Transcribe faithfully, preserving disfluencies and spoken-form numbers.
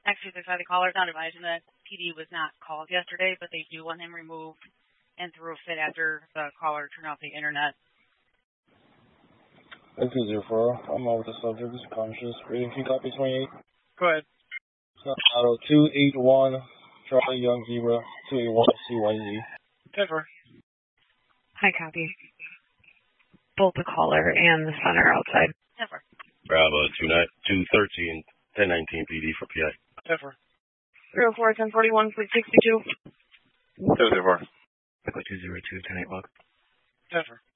Actually, the the caller's not advising that P D was not called yesterday, but they do want him removed and through a fit after the caller turned off the internet. N two zero four, I'm out with the subject, is conscious. Rating, can you copy twenty-eight? Go ahead. Auto two eight one, Charlie Young Zebra, two eight one C Y Z. Denver. Hi, copy. Both the caller and the son are outside. Denver. Bravo, two thirteen, ten nineteen P D for P I. Denver. zero four, ten forty-one, fleet sixty-two. Denver. Echo two zero two, ten eight log. Denver.